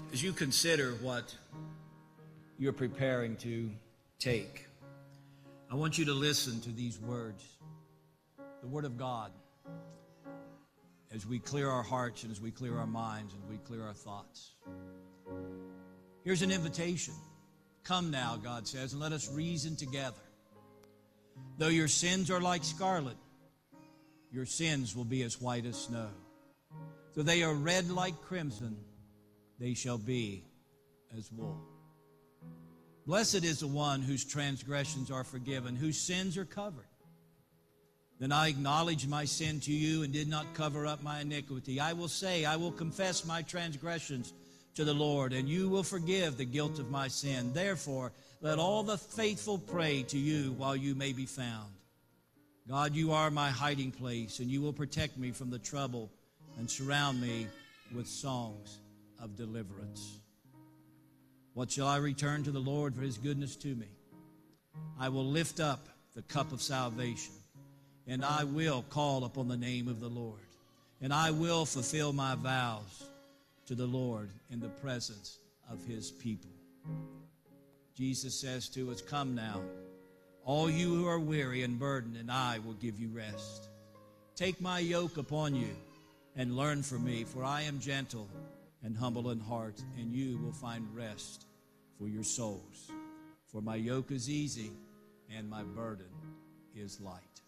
As you consider what you're preparing to take, I want you to listen to these words, the Word of God, as we clear our hearts and as we clear our minds and we clear our thoughts. Here's an invitation. Come now, God says, and let us reason together. Though your sins are like scarlet, your sins will be as white as snow. Though they are red like crimson, they shall be as wool. Blessed is the one whose transgressions are forgiven, whose sins are covered. Then I acknowledged my sin to you and did not cover up my iniquity. I will say, I will confess my transgressions to the Lord, and you will forgive the guilt of my sin. Therefore, let all the faithful pray to you while you may be found. God, you are my hiding place, and you will protect me from the trouble and surround me with songs of deliverance. What shall I return to the Lord for his goodness to me? I will lift up the cup of salvation, and I will call upon the name of the Lord, and I will fulfill my vows to the Lord in the presence of his people. Jesus says to us, come now, all you who are weary and burdened, and I will give you rest. Take my yoke upon you and learn from me, for I am gentle and humble in heart, and you will find rest for your souls. For my yoke is easy and my burden is light.